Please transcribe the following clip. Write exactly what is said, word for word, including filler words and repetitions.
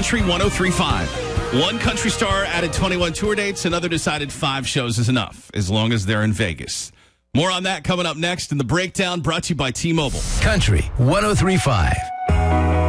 Country one oh three point five. One country star added twenty-one tour dates. Another decided five shows is enough, as long as they're in Vegas. More on that coming up next in the Breakdown, brought to you by T-Mobile. Country one oh three point five.